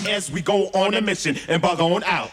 as we go on a mission and bug on out.